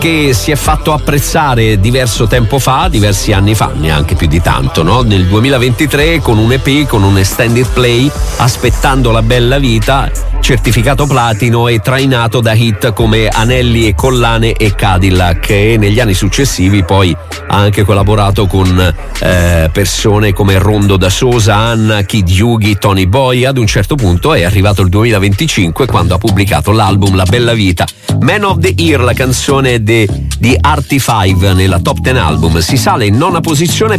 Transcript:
che si è fatto apprezzare diversi anni fa, neanche più di tanto, no? Nel 2023 con un EP, con un extended play, Aspettando la bella vita, certificato platino e trainato da hit come Anelli e Collane e Cadillac, e negli anni successivi poi ha anche collaborato con persone come Rondo da Sosa, Anna, Kid Yugi, Tony Boy. Ad un certo punto è arrivato il 2025 quando ha pubblicato l'album La Bella Vita. Man of the Year, la canzone di Artie 5 nella top 10 album, si sale in 9ª posizione